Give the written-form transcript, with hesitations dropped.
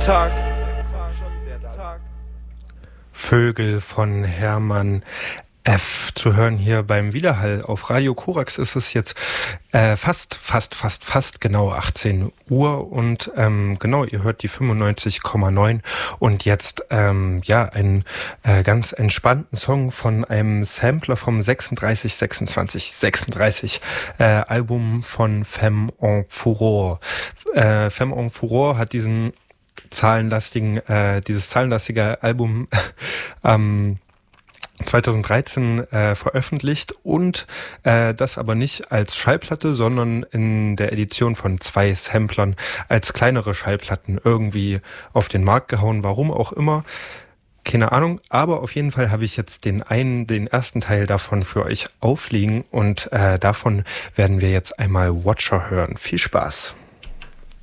Tag. Vögel von Hermann F. zu hören hier beim Widerhall. Auf Radio Korax ist es jetzt fast genau 18 Uhr und genau, ihr hört die 95,9 und jetzt einen ganz entspannten Song von einem Sampler vom 36 Album von Femme en Furore. Femme en Furore hat dieses zahlenlastige Album 2013 veröffentlicht und das aber nicht als Schallplatte, sondern in der Edition von 2 Samplern als kleinere Schallplatten irgendwie auf den Markt gehauen, warum auch immer. Keine Ahnung, aber auf jeden Fall habe ich jetzt den ersten Teil davon für euch aufliegen und davon werden wir jetzt einmal Watcher hören. Viel Spaß!